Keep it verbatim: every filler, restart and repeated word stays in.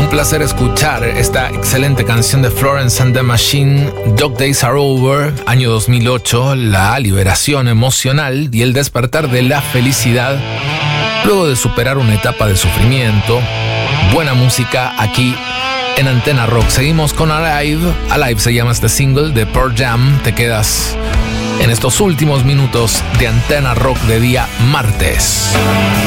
placer escuchar esta excelente canción de Florence and the Machine, Dog Days Are Over, año dos mil ocho, la liberación emocional y el despertar de la felicidad luego de superar una etapa de sufrimiento. Buena música aquí en Antena Rock. Seguimos con Alive. Alive se llama este single de Pearl Jam. Te quedas en estos últimos minutos de Antena Rock de día martes.